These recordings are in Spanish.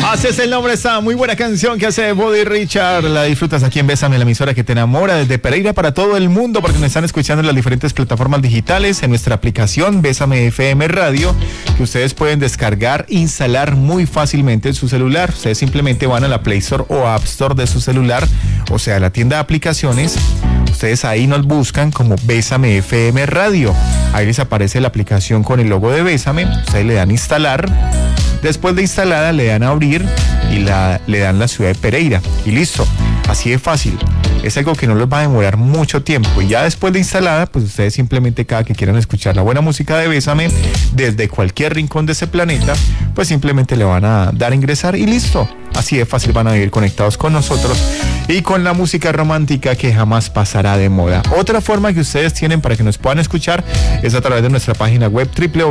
Así es el nombre de esta muy buena canción que hace Body Richard. La disfrutas aquí en Bésame, la emisora que te enamora, desde Pereira para todo el mundo, porque nos están escuchando en las diferentes plataformas digitales, en nuestra aplicación Bésame FM Radio, que ustedes pueden descargar, instalar muy fácilmente en su celular. Ustedes simplemente van a la Play Store o App Store de su celular, o sea, la tienda de aplicaciones. Ustedes ahí nos buscan como Bésame FM Radio. Ahí les aparece la aplicación con el logo de Bésame. Ustedes le dan instalar. Después de instalada le dan a abrir y le dan la ciudad de Pereira. Y listo. Así de fácil. Es algo que no les va a demorar mucho tiempo. Y ya después de instalada, pues ustedes simplemente cada que quieran escuchar la buena música de Bésame desde cualquier rincón de ese planeta, pues simplemente le van a dar a ingresar y listo. Así de fácil van a vivir conectados con nosotros y con la música romántica que jamás pasará de moda. Otra forma que ustedes tienen para que nos puedan escuchar es a través de nuestra página web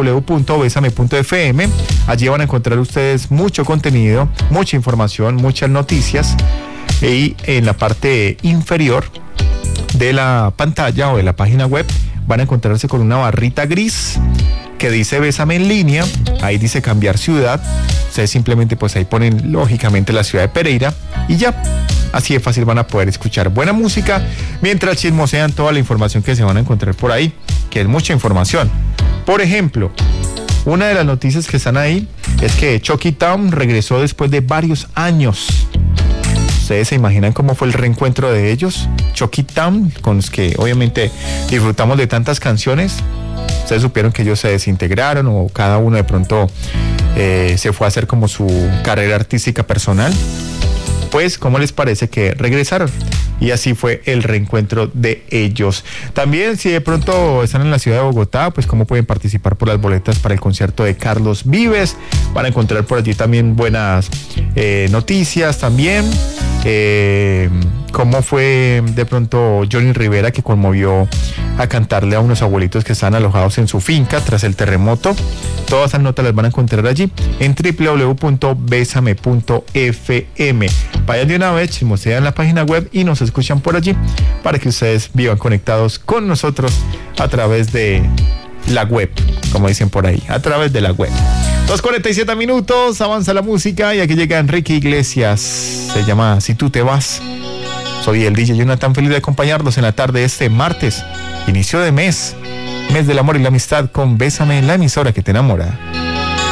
www.besame.fm. Allí van a encontrar ustedes mucho contenido, mucha información, muchas noticias. Y en la parte inferior de la pantalla o de la página web van a encontrarse con una barrita gris que dice Bésame en línea. Ahí dice cambiar ciudad. Ustedes simplemente pues ahí ponen lógicamente la ciudad de Pereira y ya. Así de fácil van a poder escuchar buena música mientras chismosean toda la información que se van a encontrar por ahí, que es mucha información. Por ejemplo, una de las noticias que están ahí es que Chucky Town regresó después de varios años. ¿Ustedes se imaginan cómo fue el reencuentro de ellos? Chucky Town, con los que obviamente disfrutamos de tantas canciones. Ustedes supieron que ellos se desintegraron o cada uno de pronto se fue a hacer como su carrera artística personal. Pues, ¿cómo les parece que regresaron? Y así fue el reencuentro de ellos. También, si de pronto están en la ciudad de Bogotá, pues cómo pueden participar por las boletas para el concierto de Carlos Vives. Van a encontrar por allí también buenas noticias también. Cómo fue de pronto Johnny Rivera, que conmovió a cantarle a unos abuelitos que están alojados en su finca tras el terremoto. Todas esas notas las van a encontrar allí en www.besame.fm. Vayan de una vez, chismosean la página web y nos escuchan por allí para que ustedes vivan conectados con nosotros a través de la web, como dicen por ahí, a través de la web. 2:47 minutos, avanza la música y aquí llega Enrique Iglesias. Se llama Si tú te vas. Soy el DJ Jonathan, feliz de acompañarlos en la tarde de este martes, inicio de mes del amor y la amistad con Bésame, la emisora que te enamora.